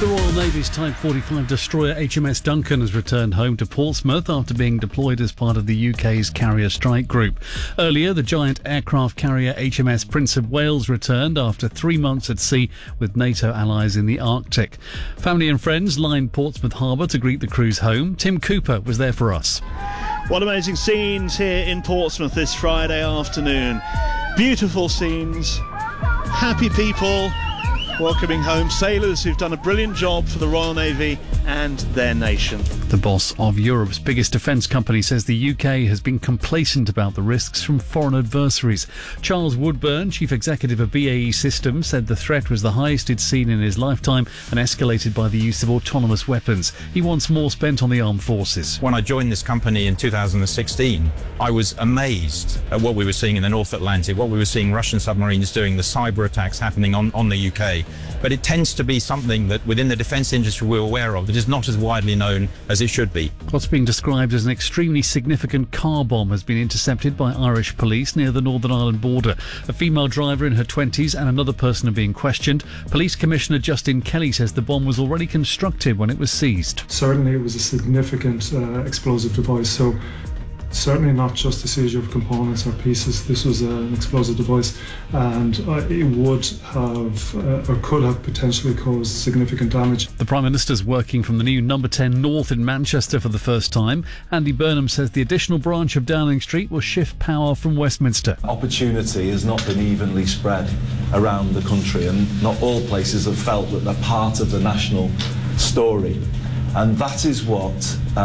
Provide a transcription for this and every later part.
The Royal Navy's Type 45 destroyer HMS Duncan has returned home to Portsmouth after being deployed as part of the UK's carrier strike group. Earlier, the giant aircraft carrier HMS Prince of Wales returned after 3 months at sea with NATO allies in the Arctic. Family and friends lined Portsmouth Harbour to greet the crew's home. Tim Cooper was there for us. What amazing scenes here in Portsmouth this Friday afternoon. Beautiful scenes, happy people welcoming home sailors who've done a brilliant job for the Royal Navy and their nation. The boss of Europe's biggest defence company says the UK has been complacent about the risks from foreign adversaries. Charles Woodburn, chief executive of BAE Systems, said the threat was the highest he'd seen in his lifetime and escalated by the use of autonomous weapons. He wants more spent on the armed forces. When I joined this company in 2016, I was amazed at what we were seeing in the North Atlantic, what we were seeing Russian submarines doing, the cyber attacks happening on the UK. But it tends to be something that within the defence industry we're aware of that is not as widely known as it should be. What's being described as an extremely significant car bomb has been intercepted by Irish police near the Northern Ireland border. A female driver in her 20s and another person are being questioned. Police Commissioner Justin Kelly says the bomb was already constructed when it was seized. Certainly it was a significant explosive device, so certainly not just a seizure of components or pieces. This was an explosive device, and it would have or could have potentially caused significant damage. The Prime Minister's working from the new number 10 North in Manchester for the first time. Andy Burnham says the additional branch of Downing Street will shift power from Westminster. Opportunity has not been evenly spread around the country, and not all places have felt that they're part of the national story. And that is what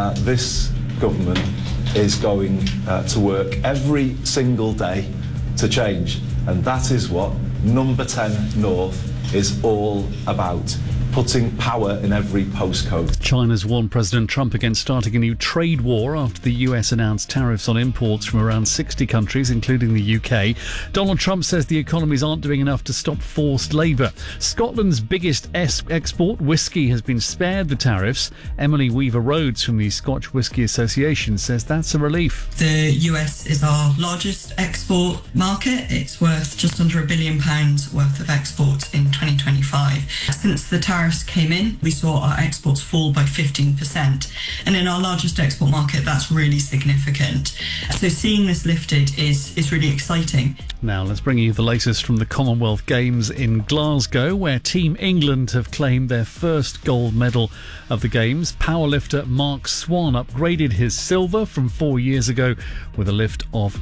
this government is going to work every single day to change. And that is what number 10 North is all about. Putting power in every postcode. China's warned President Trump against starting a new trade war after the US announced tariffs on imports from around 60 countries, including the UK. Donald Trump says the economies aren't doing enough to stop forced labour. Scotland's biggest export, whisky, has been spared the tariffs. Emily Weaver-Rhodes from the Scotch Whisky Association says that's a relief. The US is our largest export market. It's worth just under £1 billion worth of exports in 2025. Since the tariffs came in, we saw our exports fall by 15%. And in our largest export market, that's really significant. So seeing this lifted is really exciting. Now let's bring you the latest from the Commonwealth Games in Glasgow, where Team England have claimed their first gold medal of the Games. Powerlifter Mark Swan upgraded his silver from 4 years ago with a lift of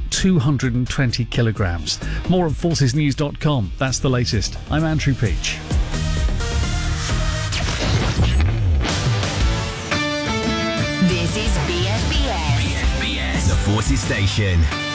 220 kilograms. More at forcesnews.com. That's the latest. I'm Andrew Peach. This is BFBS. BFBS, the Forces Station.